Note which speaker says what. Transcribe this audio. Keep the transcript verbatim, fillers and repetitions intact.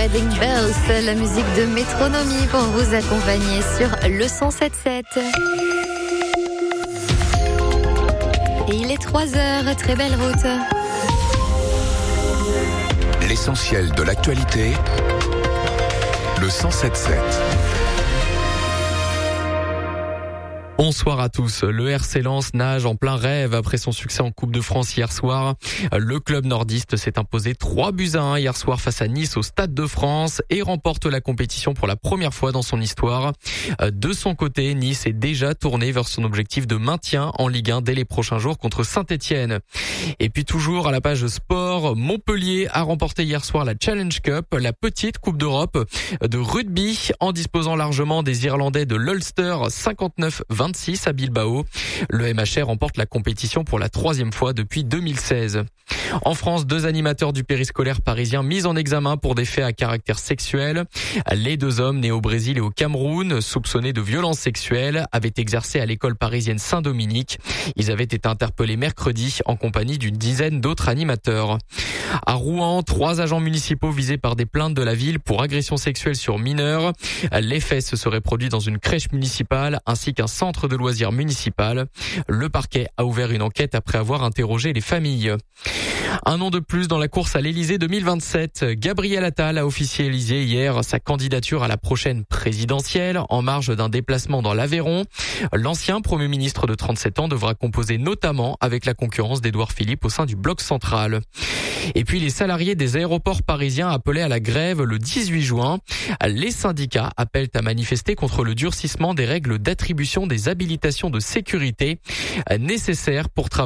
Speaker 1: Wedding Bells, la musique de Métronomie pour vous accompagner sur le cent sept sept. Et il est trois heures, très belle route.
Speaker 2: L'essentiel de l'actualité, le cent sept sept.
Speaker 3: Bonsoir à tous. Le R C Lens nage en plein rêve après son succès en Coupe de France hier soir. Le club nordiste s'est imposé trois buts à un hier soir face à Nice au Stade de France et remporte la compétition pour la première fois dans son histoire. De son côté, Nice est déjà tourné vers son objectif de maintien en Ligue un dès les prochains jours contre Saint-Etienne. Et puis toujours à la page sport, Montpellier a remporté hier soir la Challenge Cup, la petite Coupe d'Europe de rugby, en disposant largement des Irlandais de l'Ulster cinquante-neuf vingt-six à Bilbao. Le M H R remporte la compétition pour la troisième fois depuis deux mille seize. En France, deux animateurs du périscolaire parisien mis en examen pour des faits à caractère sexuel. Les deux hommes nés au Brésil et au Cameroun, soupçonnés de violences sexuelles, avaient exercé à l'école parisienne Saint-Dominique. Ils avaient été interpellés mercredi en compagnie d'une dizaine d'autres animateurs. À Rouen, trois agents municipaux visés par des plaintes de la ville pour agression sexuelle sur mineurs. Les faits se seraient produits dans une crèche municipale ainsi qu'un centre de loisirs municipal. Le parquet a ouvert une enquête après avoir interrogé les familles. Un nom de plus dans la course à l'Élysée deux mille vingt-sept. Gabriel Attal a officialisé hier sa candidature à la prochaine présidentielle en marge d'un déplacement dans l'Aveyron. L'ancien Premier ministre de trente-sept ans devra composer notamment avec la concurrence d'Édouard Philippe au sein du bloc central. Et puis les salariés des aéroports parisiens appelaient à la grève le dix-huit juin. Les syndicats appellent à manifester contre le durcissement des règles d'attribution des habilitations de sécurité nécessaires pour travailler